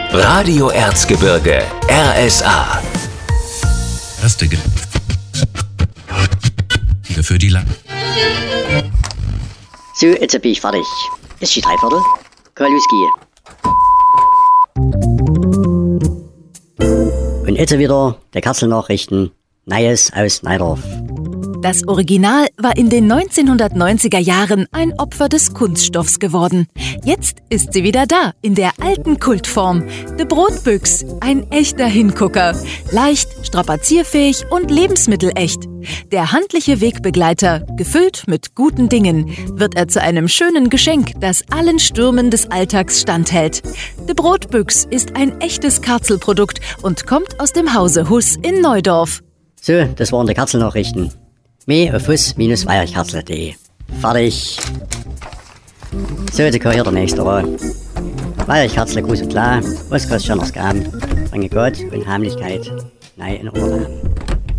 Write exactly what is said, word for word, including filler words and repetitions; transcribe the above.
Radio Erzgebirge, R S A. Erste Ge für die Lang. So, jetzt bin ich fertig. Ist die Dreiviertel? Kann losgehen. Und jetzt wieder der Katzelnachrichten. Neues aus Neidorf. Das Original war in den neunzehnhundertneunziger Jahren ein Opfer des Kunststoffs geworden. Jetzt ist sie wieder da, in der alten Kultform. De Brotbüchs, ein echter Hingucker. Leicht, strapazierfähig und lebensmittelecht. Der handliche Wegbegleiter, gefüllt mit guten Dingen, wird er zu einem schönen Geschenk, das allen Stürmen des Alltags standhält. De Brotbüchs ist ein echtes Karzelprodukt und kommt aus dem Hause Huss in Neudorf. So, das waren die Katzelnachrichten. Mehr auf huss Bindestrich weierich-katzler punkt de. Fertig. So, jetzt kann hier der nächste ran. Weierich-Katzler, groß und klar. Was kostet schon noch Gaben? Bringe Gott und Heimlichkeit. Nein, in Urlaub.